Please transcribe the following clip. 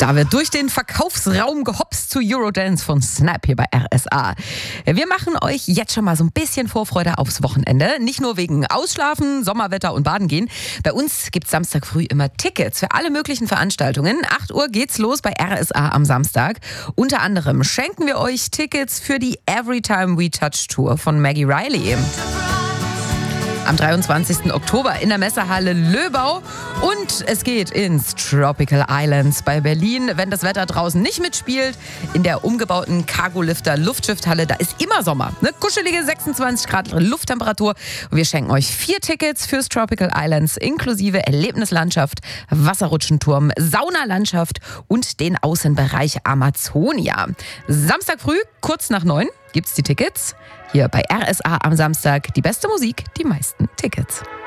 Da wird durch den Verkaufsraum gehopst zu Eurodance von Snap hier bei RSA. Wir machen euch jetzt schon mal so ein bisschen Vorfreude aufs Wochenende. Nicht nur wegen Ausschlafen, Sommerwetter und Baden gehen. Bei uns gibt's Samstag früh immer Tickets für alle möglichen Veranstaltungen. 8 Uhr geht's los bei RSA am Samstag. Unter anderem schenken wir euch Tickets für die Everytime We Touch Tour von Maggie Riley. Am 23. Oktober in der Messehalle Löbau. Und es geht ins Tropical Islands bei Berlin, wenn das Wetter draußen nicht mitspielt. In der umgebauten Cargolifter Luftschiffhalle, da ist immer Sommer. Eine kuschelige 26 Grad Lufttemperatur. Und wir schenken euch 4 Tickets fürs Tropical Islands inklusive Erlebnislandschaft, Wasserrutschenturm, Saunalandschaft und den Außenbereich Amazonia. Samstag früh, kurz nach 9, gibt's die Tickets. Hier bei RSA am Samstag die beste Musik, die meisten Tickets.